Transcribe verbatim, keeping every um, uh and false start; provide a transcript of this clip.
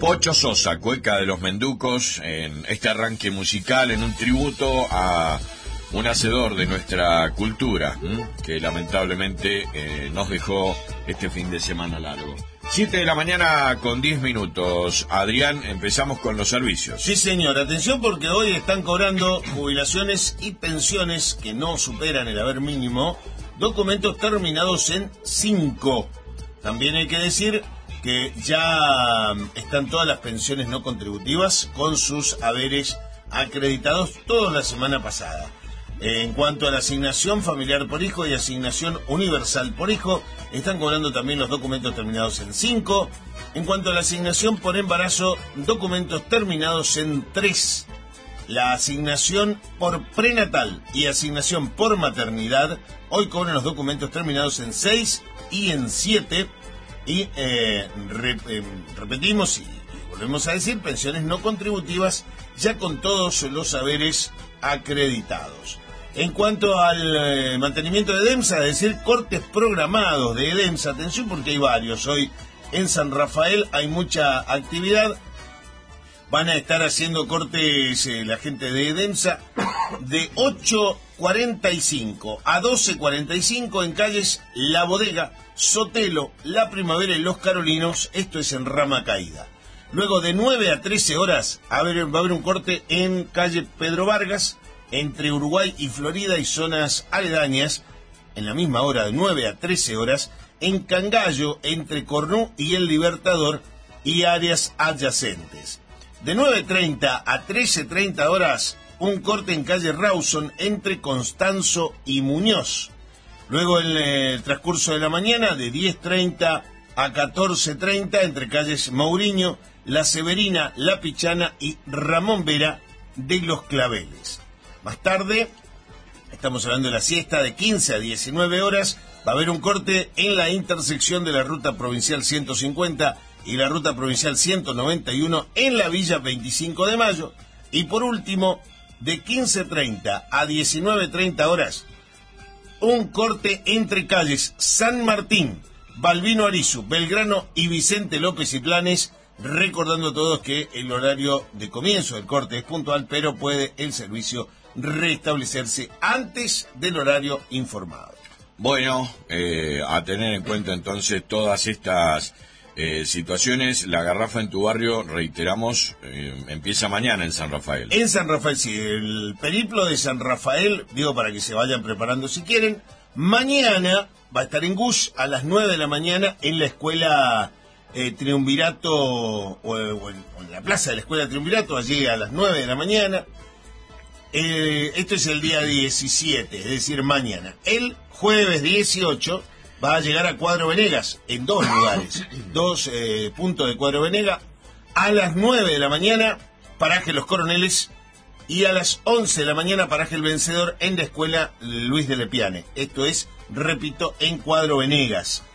Pocho Sosa, Cueca de los Menducos, en este arranque musical, en un tributo a un hacedor de nuestra cultura, ¿m? que lamentablemente eh, nos dejó este fin de semana largo. Siete de la mañana con diez minutos. Adrián, empezamos con los servicios. Sí, señor. Atención, porque hoy están cobrando jubilaciones y pensiones que no superan el haber mínimo, documentos terminados en cinco. También hay que decir que ya están todas las pensiones no contributivas con sus haberes acreditados toda la semana pasada. En cuanto a la asignación familiar por hijo y asignación universal por hijo, están cobrando también los documentos terminados en cinco. En cuanto a la asignación por embarazo, documentos terminados en tres. La asignación por prenatal y asignación por maternidad, hoy cobran los documentos terminados en seis y en siete. Y eh, re, eh, repetimos y volvemos a decir, pensiones no contributivas ya con todos los haberes acreditados. En cuanto al eh, mantenimiento de EDEMSA, es decir, cortes programados de EDEMSA, atención porque hay varios. Hoy en San Rafael hay mucha actividad. Van a estar haciendo cortes eh, la gente de EDEMSA de ocho cuarenta y cinco a doce cuarenta y cinco en calles La Bodega, Sotelo, La Primavera y Los Carolinos. Esto es en Rama Caída. Luego de nueve a trece horas a ver, va a haber un corte en calle Pedro Vargas, entre Uruguay y Florida y zonas aledañas, en la misma hora de nueve a trece horas, en Cangallo, entre Cornú y El Libertador y áreas adyacentes. De nueve treinta a trece treinta horas, un corte en calle Rawson, entre Constanzo y Muñoz. Luego en el transcurso de la mañana, de diez treinta a catorce treinta, entre calles Mourinho, La Severina, La Pichana y Ramón Vera de Los Claveles. Más tarde, estamos hablando de la siesta, de quince a diecinueve horas, va a haber un corte en la intersección de la ruta provincial ciento cincuenta y la ruta provincial ciento noventa y uno en la villa veinticinco de mayo. Y por último, de quince treinta a diecinueve treinta horas, un corte entre calles San Martín, Balbino Arizu, Belgrano y Vicente López y Planes, recordando a todos que el horario de comienzo del corte es puntual, pero puede el servicio restablecerse antes del horario informado. Bueno, eh, a tener en cuenta entonces todas estas eh, situaciones. La garrafa en tu barrio, reiteramos, eh, empieza mañana en San Rafael. En San Rafael, sí, el periplo de San Rafael, digo para que se vayan preparando si quieren. Mañana va a estar en Gush a las nueve de la mañana en la escuela eh, Triunvirato, o, o, en, o en la plaza de la escuela Triunvirato, allí a las nueve de la mañana. Eh, esto es el día diecisiete, es decir, mañana. El jueves dieciocho va a llegar a Cuadro Venegas, en dos lugares, dos eh, puntos de Cuadro Venegas, a las nueve de la mañana, paraje Los Coroneles, y a las once de la mañana, paraje El Vencedor, en la escuela Luis de Lepiane. Esto es, repito, en Cuadro Venegas.